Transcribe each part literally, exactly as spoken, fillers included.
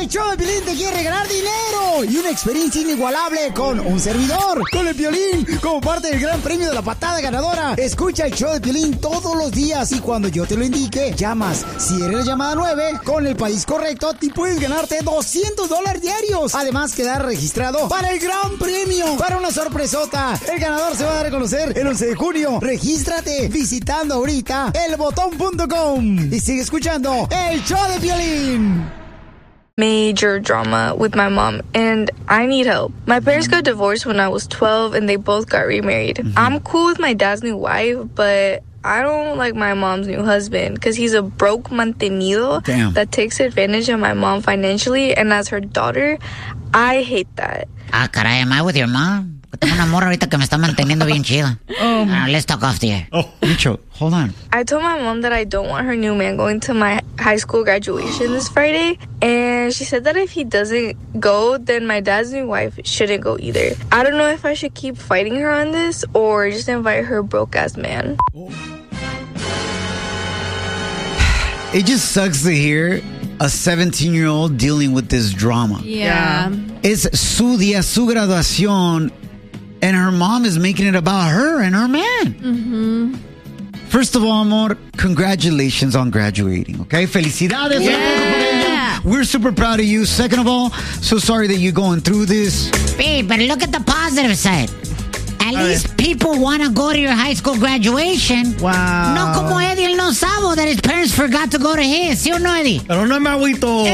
El show de Piolín te quiere regalar dinero y una experiencia inigualable con un servidor, con el Piolín, como parte del gran premio de la patada ganadora. Escucha el show de Piolín todos los días y cuando yo te lo indique, llamas. Si eres la llamada nueve, con el país correcto, te puedes ganarte doscientos dólares diarios. Además, quedar registrado para el gran premio, para una sorpresota. El ganador se va a dar a conocer el once de junio. Regístrate visitando ahorita el botón punto com y sigue escuchando el show de Piolín. Major drama with my mom, and I need help. My parents got divorced when I was twelve, and they both got remarried. Mm-hmm. I'm cool with my dad's new wife, but I don't like my mom's new husband because he's a broke mantenido Damn. that takes advantage of my mom financially, and as her daughter, I hate that. Ah, caray, am I with your mom? Tengo una morra ahorita que me está manteniendo bien chida. Um, uh, let's talk off the air. Oh, Micho, hold on. I told my mom that I don't want her new man going to my high school graduation this Friday, and she said that if he doesn't go, then my dad's new wife shouldn't go either. I don't know if I should keep fighting her on this or just invite her broke-ass man. It just sucks to hear a seventeen-year-old dealing with this drama. Yeah. Es su día, su graduación, and her mom is making it about her and her man. Mm-hmm. First of all, amor, congratulations on graduating, okay? Felicidades. Yeah. We're super proud of you. Second of all, so sorry that you're going through this. Hey, but look at the positive side. At A least ver. people want to go to your high school graduation. Wow. No como Eddie el no sabo that his parents forgot to go to his. ¿Sí o no, Eddie? Pero no me agüito.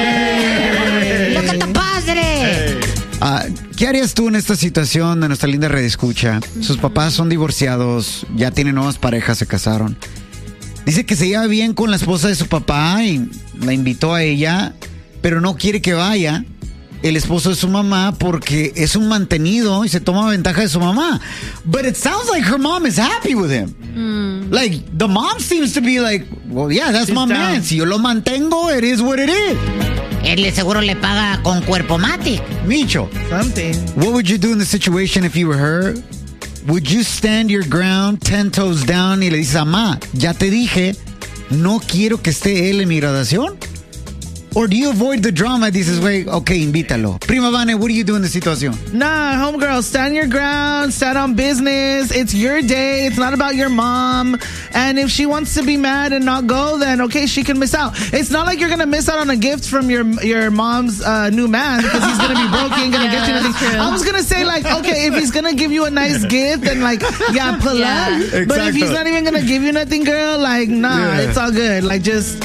Hey. Look at the positive. Hey. Uh, ¿Qué harías tú en esta situación de nuestra linda redescucha? Sus papás son divorciados, ya tienen nuevas parejas, se casaron. Dice que se lleva bien con la esposa de su papá y la invitó a ella, pero no quiere que vaya el esposo de su mamá porque es un mantenido y se toma ventaja de su mamá. But it sounds like her mom is happy with him. Mm. Like, the mom seems to be like, well, yeah, that's She's my down. man. Si yo lo mantengo, it is what it is. Él seguro le paga con cuerpo matic. Micho, Something. what would you do in the situation if you were her? Would you stand your ground, ten toes down, y le dices, mamá, ya te dije, no quiero que esté él en mi graduación? Or do you avoid the drama? Dices, güey, okay, invítalo. Prima Vane, what do you do in the situation? Nah, homegirl, stand your ground, stand on business. It's your day. It's not about your mom. And if she wants to be mad and not go, then okay, she can miss out. It's not like you're gonna miss out on a gift from your your mom's uh, new man because he's gonna be broke. He ain't gonna Yeah, get you anything. that's true. I was gonna say like, okay, if he's gonna give you a nice gift, then like, yeah, pull Yeah. up. But if he's Exacto. not even gonna give you nothing, girl, like, nah, Yeah. it's all good. Like, just.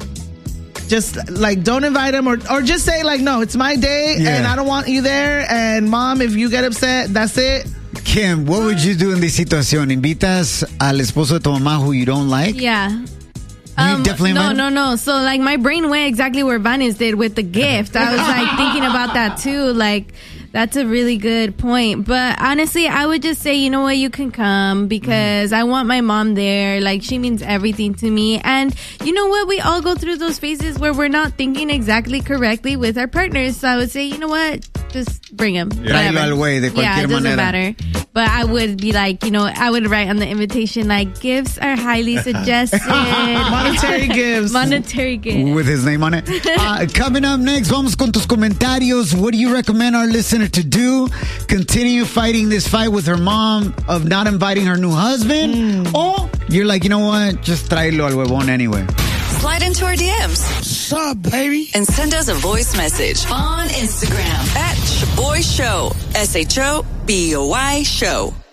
Just like don't invite him or or just say like no, it's my day Yeah. and I don't want you there, and mom, if you get upset, that's it. Kim, what would you do in this situation? ¿Invitas al esposo de tu mamá who you don't like? Yeah. You Um, definitely no, invite him? no, no. So, like, my brain went exactly where Vanessa did with the gift. I was, like, thinking about that, too. Like, that's a really good point. But, honestly, I would just say, you know what, you can come because I want my mom there. Like, she means everything to me. And, you know what, we all go through those phases where we're not thinking exactly correctly with our partners. So, I would say, you know what, just bring him. Tráelo al güey de Yeah, cualquier it doesn't manera. matter. But I would be like, you know, I would write on the invitation, like, gifts are highly suggested. Monetary gifts. Monetary gifts. With his name on it. Uh, coming up next, vamos con tus comentarios. What do you recommend our listener to do? Continue fighting this fight with her mom of not inviting her new husband? Mm. Or you're like, you know what? Just tráelo al huevón anyway. Slide into our D Ms. What's up, baby? And send us a voice message on Instagram at Shaboy Show. S H O B O Y Show.